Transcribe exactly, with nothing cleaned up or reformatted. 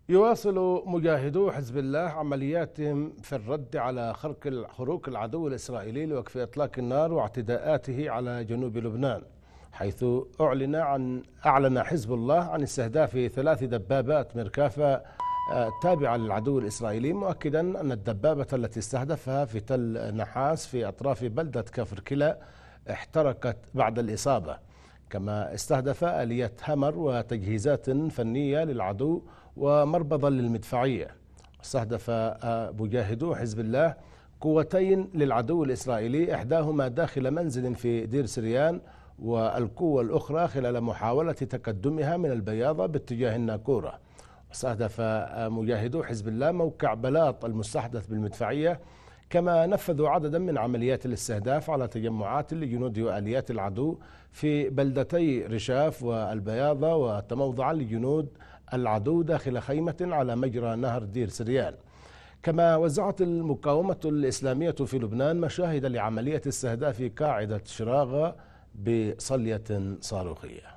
يواصل مجاهدو حزب الله عملياتهم في الرد على خرق خروق العدو الإسرائيلي لوقف إطلاق النار واعتداءاته على جنوب لبنان، حيث أعلن عن أعلن حزب الله عن استهداف ثلاث دبابات مركافة تابعة للعدو الإسرائيلي، مؤكدا أن الدبابة التي استهدفها في تل نحاس في أطراف بلدة كفر كلا احترقت بعد الإصابة. كما استهدف آلية همر وتجهيزات فنية للعدو ومربضا للمدفعية. استهدف مجاهدو حزب الله قوتين للعدو الإسرائيلي، إحداهما داخل منزل في دير سريان، والقوة الأخرى خلال محاولة تقدمها من البياضة باتجاه الناكورة. استهدف مجاهدو حزب الله موقع بلاط المستحدث بالمدفعية، كما نفذوا عددا من عمليات الاستهداف على تجمعات لجنود وآليات العدو في بلدتي رشاف والبياضة، وتموضعا لجنود العدو داخل خيمة على مجرى نهر دير سريان. كما وزعت المقاومة الإسلامية في لبنان مشاهد لعملية استهداف قاعدة شراغة بصلية صاروخية.